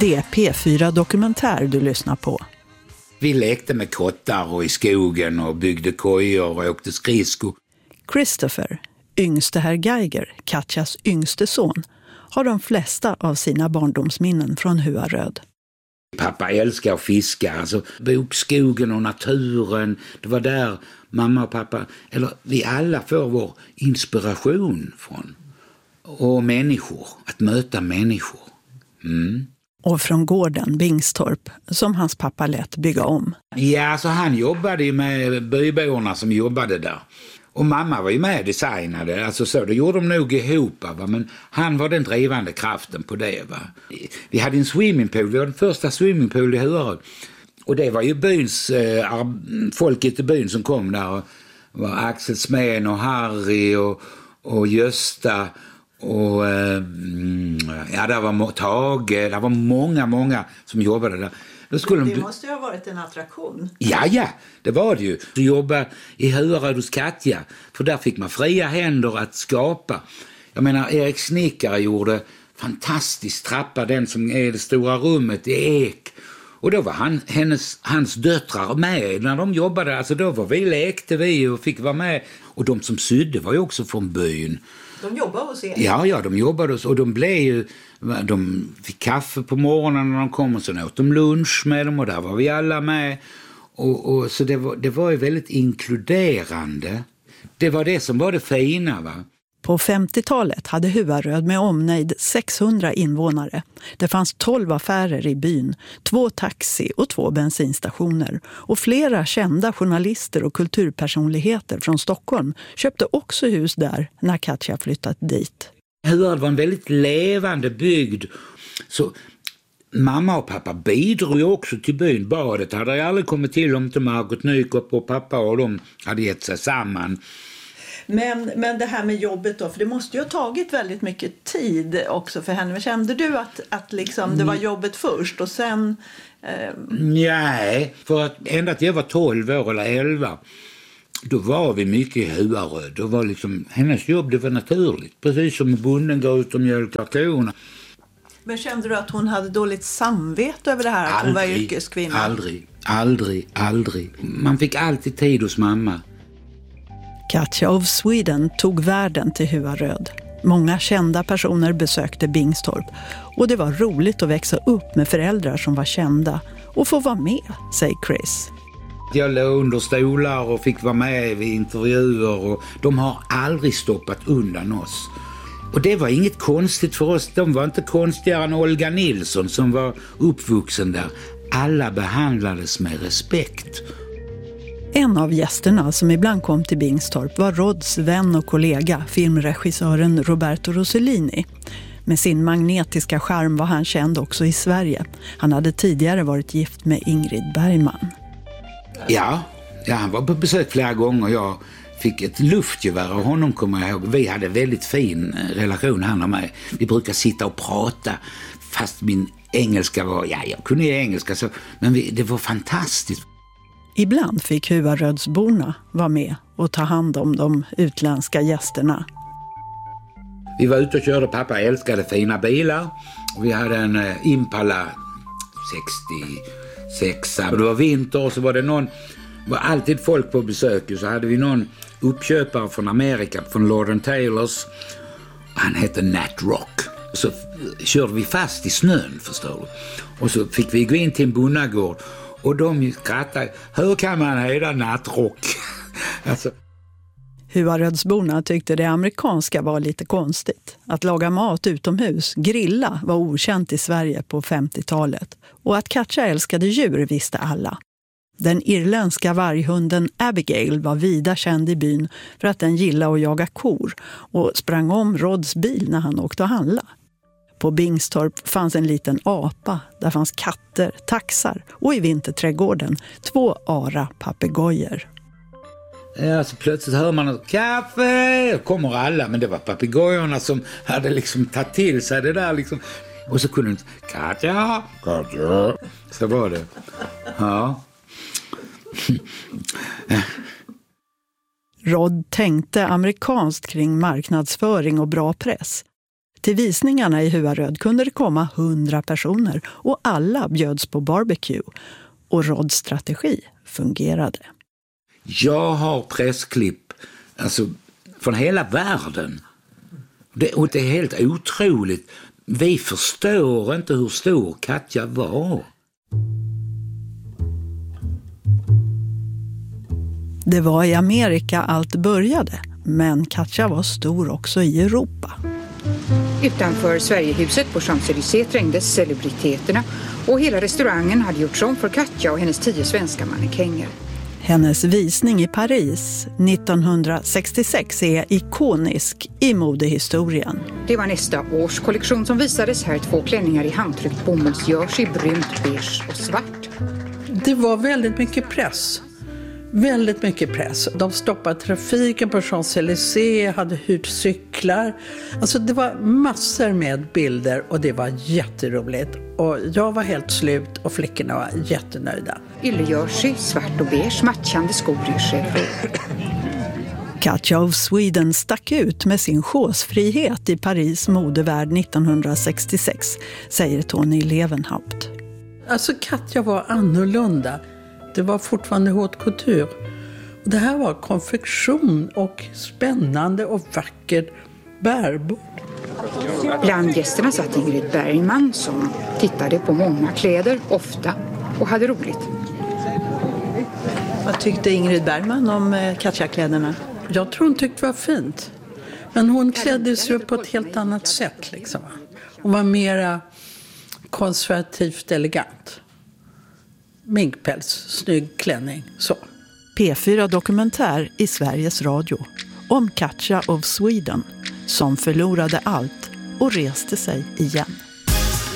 Det är P4-dokumentär du lyssnar på. Vi lekte med kottar och i skogen och byggde kojor och åkte skridsko. Christopher, yngste herr Geiger, Katjas yngste son, har de flesta av sina barndomsminnen från Huaröd. Pappa älskar att fiska, alltså bokskogen och naturen. Det var där mamma och pappa, eller vi alla får vår inspiration från. Och människor, att möta människor. Och från gården Bingstorp, som hans pappa lät bygga om. Ja, alltså han jobbade ju med byborna som jobbade där. Och mamma var ju med och designade, alltså så, det gjorde de nog ihop, va? Men han var den drivande kraften på det. Va? Vi hade en swimmingpool, vi var den första swimmingpool i Huaröd. Och det var ju byns, folket i byn som kom där. Och var Axel Smän och Harry och Gösta och ja, där var Tage, där var många som jobbade där. Det måste ju ha varit en attraktion. Ja, det var det ju. Du jobbade i Huaröd hos Katja, för där fick man fria händer att skapa. Jag menar, Erik Snickare gjorde fantastisk trappa, den som är det stora rummet i ek. Och då var hans döttrar med när de jobbade. Alltså då var lekte vi och fick vara med. Och de som sydde var ju också från byn. De jobbade hos er? Ja, de jobbade hos, och de fick kaffe på morgonen när de kom och så åt de lunch med dem och där var vi alla med. Och så det var ju väldigt inkluderande. Det var det som var det fina, va? På 50-talet hade Huaröd med omnejd 600 invånare. Det fanns 12 affärer i byn, 2 taxi och 2 bensinstationer. Och flera kända journalister och kulturpersonligheter från Stockholm köpte också hus där när Katja flyttat dit. Huaröd var en väldigt levande bygd. Så mamma och pappa bidrog ju också till byn. Badet hade aldrig kommit till om inte Margot Nykop och pappa och de hade gett sig samman. Men det här med jobbet då, för det måste ju ha tagit väldigt mycket tid också för henne. Men kände du att liksom det var jobbet först och sen... Nej, för att ända till jag var 12 år eller 11, då var vi mycket i Huaröd. Då var liksom, hennes jobb, det var naturligt. Precis som bonden går ut och mjölkar korna. Men kände du att hon hade dåligt samvete över det här, att hon var yrkeskvinna? Aldrig. Man fick alltid tid hos mamma. Katja of Sweden tog världen till Huaröd. Många kända personer besökte Bingstorp. Och det var roligt att växa upp med föräldrar som var kända och få vara med, säger Chris. Jag låg under stolar och fick vara med vid intervjuer och de har aldrig stoppat undan oss. Och det var inget konstigt för oss. De var inte konstigare än Olga Nilsson som var uppvuxen där. Alla behandlades med respekt. En av gästerna som ibland kom till Bingstorp var Rods vän och kollega, filmregissören Roberto Rossellini. Med sin magnetiska charm var han känd också i Sverige. Han hade tidigare varit gift med Ingrid Bergman. Ja, han var på besök flera gånger. Jag fick ett luftgevär av honom, kommer jag ihåg. Vi hade väldigt fin relation, han och mig. Vi brukar sitta och prata, fast min engelska var... Ja, jag kunde engelska, så, men det var fantastiskt. Ibland fick Huarödsborna vara med och ta hand om de utländska gästerna. Vi var ute och körde, pappa älskade fina bilar. Och vi hade en Impala 66. Och det var vinter och så var det var alltid folk på besök. Så hade vi någon uppköpare från Amerika, från Lord & Taylors. Han hette Nat Rock. Så körde vi fast i snön, förstår du. Och så fick vi gå in till en bonnagård. Och de skrattade, hur kan man heta nattrock? Alltså. Huarödsborna tyckte det amerikanska var lite konstigt. Att laga mat utomhus, grilla, var okänt i Sverige på 50-talet. Och att Katja älskade djur visste alla. Den irländska varghunden Abigail var vida känd i byn för att den gillade att jaga kor och sprang om Rods bil när han åkte och handla. På Bingstorp fanns en liten apa, där fanns katter, taxar och i vinterträdgården 2 ara-papegojor. Ja, så plötsligt hör man att kaffe, kommer alla, men det var papegojorna som hade liksom tagit till sig det där liksom. Och så kunde de, Katja, så var det. Ja. Rod tänkte amerikanskt kring marknadsföring och bra press. Till visningarna i Huaröd kunde det komma 100 personer och alla bjöds på barbecue. Och Rods strategi fungerade. Jag har pressklipp från hela världen. Och det är helt otroligt. Vi förstår inte hur stor Katja var. Det var i Amerika allt började, men Katja var stor också i Europa. Utanför Sverigehuset på Champs-Élysées trängdes celebriteterna och hela restaurangen hade gjorts om för Katja och hennes 10 svenska mannekänger. Hennes visning i Paris 1966 är ikonisk i modehistorien. Det var nästa års kollektion som visades här, 2 klänningar i handtryckt bomullsgörs i brunt, beige och svart. Det var väldigt mycket press. Väldigt mycket press. De stoppade trafiken på Champs-Élysées, hade hyrt cyklar. Alltså det var massor med bilder och det var jätteroligt. Och jag var helt slut och flickorna var jättenöjda. Yllejersey, svart och beige, matchande skor i chevron. Katja of Sweden stack ut med sin chosefrihet i Paris modevärld 1966, säger Tony Levenhaupt. Alltså Katja var annorlunda. Det var fortfarande haute couture. Och det här var konfektion och spännande och vackert bärbart. Bland gästerna satt Ingrid Bergman som tittade på många kläder, ofta, och hade roligt. Vad tyckte Ingrid Bergman om Katja-kläderna? Jag tror hon tyckte det var fint. Men hon klädde sig på ett helt annat sätt. Liksom. Hon var mera konservativt elegant. Minkpäls, snygg klänning, så. P4 Dokumentär i Sveriges Radio om Katja of Sweden som förlorade allt och reste sig igen.